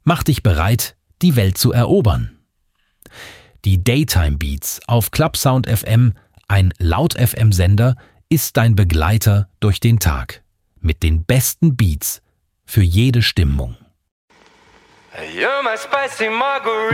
Mach dich bereit, die Welt zu erobern. Die Daytime Beats auf Clubsound FM, ein Laut-FM-Sender, ist dein Begleiter durch den Tag. Mit den besten Beats für jede Stimmung. You're my spicy margarita.